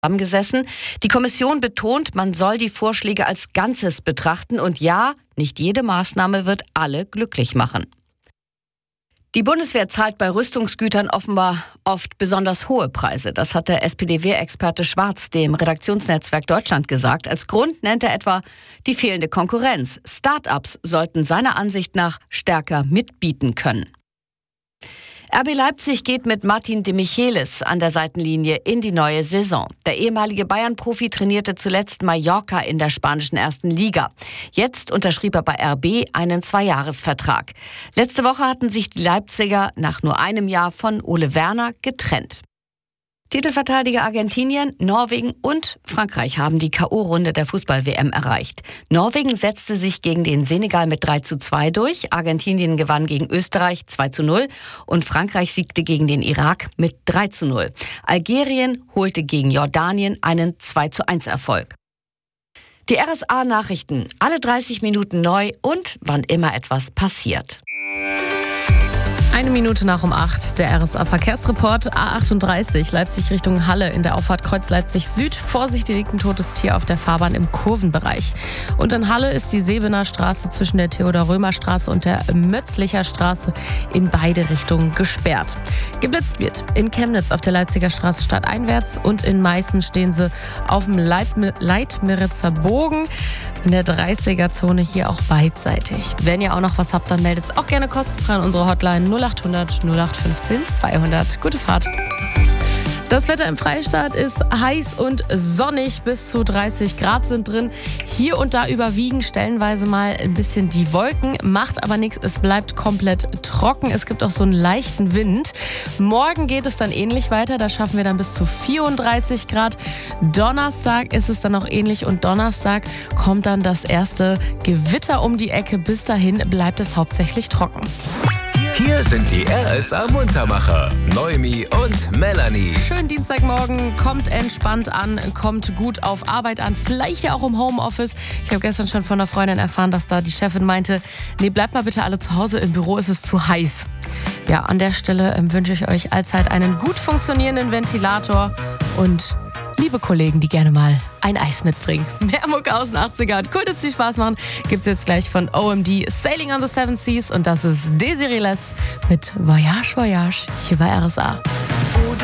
zusammengesessen. Die Kommission betont, man soll die Vorschläge als Ganzes betrachten und ja, nicht jede Maßnahme wird alle glücklich machen. Die Bundeswehr zahlt bei Rüstungsgütern offenbar oft besonders hohe Preise. Das hat der SPD-Wehrexperte Schwarz dem Redaktionsnetzwerk Deutschland gesagt. Als Grund nennt er etwa die fehlende Konkurrenz. Start-ups sollten seiner Ansicht nach stärker mitbieten können. RB Leipzig geht mit Martin de Michelis an der Seitenlinie in die neue Saison. Der ehemalige Bayern-Profi trainierte zuletzt Mallorca in der spanischen 1. Liga. Jetzt unterschrieb er bei RB einen 2-Jahres-Vertrag. Letzte Woche hatten sich die Leipziger nach nur einem Jahr von Ole Werner getrennt. Titelverteidiger Argentinien, Norwegen und Frankreich haben die K.O.-Runde der Fußball-WM erreicht. Norwegen setzte sich gegen den Senegal mit 3:2 durch, Argentinien gewann gegen Österreich 2:0 und Frankreich siegte gegen den Irak mit 3:0. Algerien holte gegen Jordanien einen 2:1 Erfolg. Die RSA-Nachrichten, alle 30 Minuten neu und wann immer etwas passiert. 7:01, der RSA-Verkehrsreport. A38 Leipzig Richtung Halle in der Auffahrt Kreuz Leipzig Süd. Vorsichtig, liegt ein totes Tier auf der Fahrbahn im Kurvenbereich. Und in Halle ist die Sebener Straße zwischen der Theodor-Römer-Straße und der Mötzlicher Straße in beide Richtungen gesperrt. Geblitzt wird in Chemnitz auf der Leipziger Straße stadteinwärts und in Meißen stehen sie auf dem Leitmeritzer Bogen in der 30er-Zone hier auch beidseitig. Wenn ihr auch noch was habt, dann meldet es auch gerne kostenfrei an unsere Hotline 0800 0815 200. Gute Fahrt. Das Wetter im Freistaat ist heiß und sonnig, bis zu 30 Grad sind drin. Hier und da überwiegen stellenweise mal ein bisschen die Wolken, macht aber nichts, es bleibt komplett trocken. Es gibt auch so einen leichten Wind. Morgen geht es dann ähnlich weiter, da schaffen wir dann bis zu 34 Grad. Donnerstag ist es dann auch ähnlich und Donnerstag kommt dann das erste Gewitter um die Ecke. Bis dahin bleibt es hauptsächlich trocken. Hier sind die RSA-Muntermacher, Noemi und Melanie. Schönen Dienstagmorgen, kommt entspannt an, kommt gut auf Arbeit an, vielleicht ja auch im Homeoffice. Ich habe gestern schon von einer Freundin erfahren, dass da die Chefin meinte, nee, bleibt mal bitte alle zu Hause, im Büro ist es zu heiß. Ja, an der Stelle wünsche ich euch allzeit einen gut funktionierenden Ventilator und liebe Kollegen, die gerne mal ein Eis mitbringen. Mehr Mucke aus den 80er und cool, dass die Spaß machen, gibt's jetzt gleich von OMD Sailing on the Seven Seas und das ist Desiree Les mit Voyage Voyage hier bei RSA.